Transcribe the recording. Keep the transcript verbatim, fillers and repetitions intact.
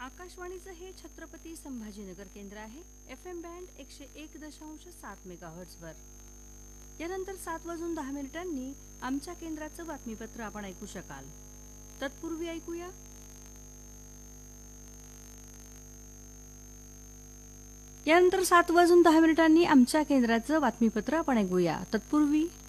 आकाशवाणीचं हे छत्रपती संभाजीनगर केंद्र आहे. एफ एम बँड एकशे एक दशांश सात मेगाहर्ट्झवर. यानंतर सात वाजून दहा मिनिटांनी आमच्या केंद्राचं बातमीपत्र आपण ऐकू शकाल. तत्पूर्वी ऐकूया यानंतर सात वाजून दहा मिनिटांनी आमच्या केंद्राचं बातमीपत्र आपण ऐकूया. तत्पूर्वी